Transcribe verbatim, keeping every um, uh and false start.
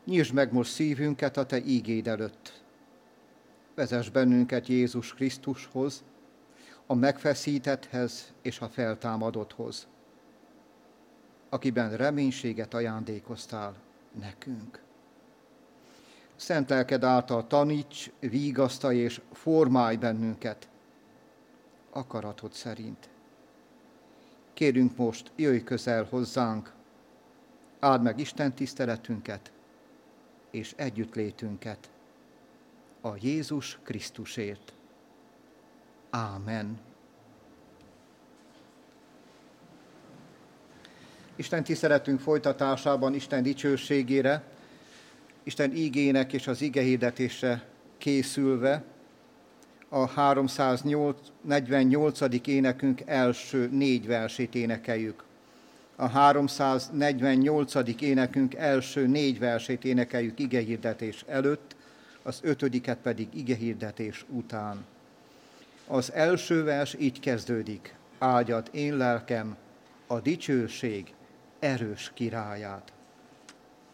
Nyisd meg most szívünket a Te ígéd előtt. Vezess bennünket Jézus Krisztushoz, a megfeszítetthez és a feltámadotthoz, akiben reménységet ajándékoztál nekünk. Szent lelked által taníts, vigasztalj és formálj bennünket akaratod szerint. Kérünk most, jöjj közel hozzánk, áld meg Isten tiszteletünket és együttlétünket a Jézus Krisztusért. Ámen. Isten tiszteletünk folytatásában Isten dicsőségére, Isten ígének és az igehirdetésre készülve a háromszáznegyvennyolcadik énekünk első négy versét énekeljük. A háromszáznegyvennyolcadik énekünk első négy versét énekeljük igehirdetés előtt, az ötödiket pedig igehirdetés után. Az első vers így kezdődik: áldjad én lelkem a dicsőség erős királyát.